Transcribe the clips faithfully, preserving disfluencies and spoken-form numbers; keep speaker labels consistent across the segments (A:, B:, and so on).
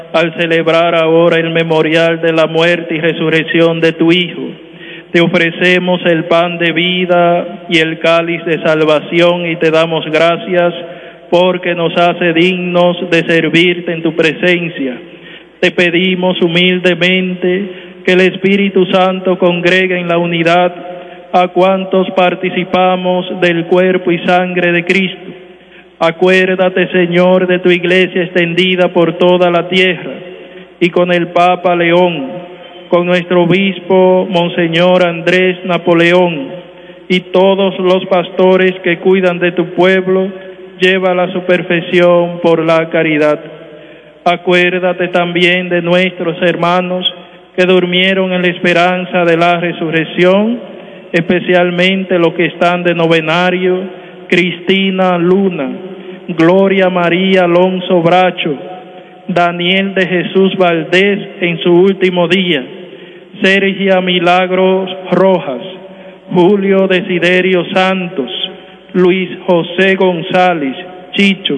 A: al celebrar ahora el memorial de la muerte y resurrección de tu Hijo, te ofrecemos el pan de vida y el cáliz de salvación y te damos gracias porque nos hace dignos de servirte en tu presencia. Te pedimos humildemente que el Espíritu Santo congregue en la unidad a cuantos participamos del cuerpo y sangre de Cristo. Acuérdate, Señor, de tu iglesia extendida por toda la tierra y con el Papa León, con nuestro obispo Monseñor Andrés Napoleón y todos los pastores que cuidan de tu pueblo, llévala a su perfección por la caridad. Acuérdate también de nuestros hermanos que durmieron en la esperanza de la resurrección, especialmente los que están de novenario: Cristina Luna, Gloria María Alonso Bracho, Daniel de Jesús Valdés en su último día, Sergia Milagros Rojas, Julio Desiderio Santos, Luis José González, Chicho.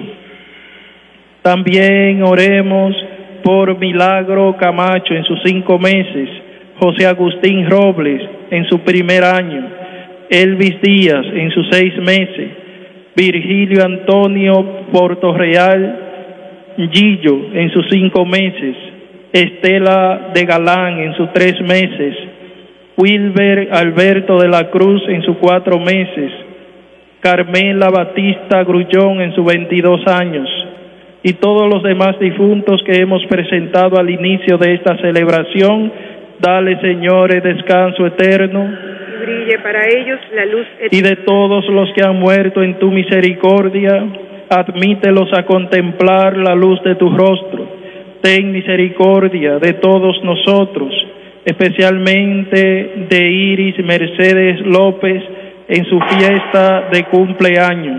A: También oremos por Milagro Camacho en sus cinco meses, José Agustín Robles en su primer año, Elvis Díaz en sus seis meses, Virgilio Antonio Portorreal Gillo en sus cinco meses, Estela de Galán en sus tres meses, Wilber Alberto de la Cruz en sus cuatro meses, Carmela Batista Grullón en sus veintidós años, y todos los demás difuntos que hemos presentado al inicio de esta celebración. Dale, Señor, descanso eterno.
B: Y brille para ellos la luz eterna.
A: Y de todos los que han muerto en tu misericordia, admítelos a contemplar la luz de tu rostro. Ten misericordia de todos nosotros, especialmente de Iris Mercedes López en su fiesta de cumpleaños.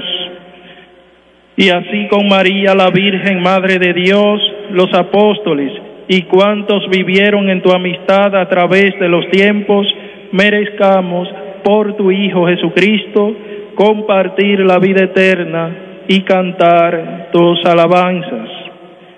A: Y así con María la Virgen, Madre de Dios, los apóstoles y cuantos vivieron en tu amistad a través de los tiempos, merezcamos por tu Hijo Jesucristo compartir la vida eterna y cantar tus alabanzas.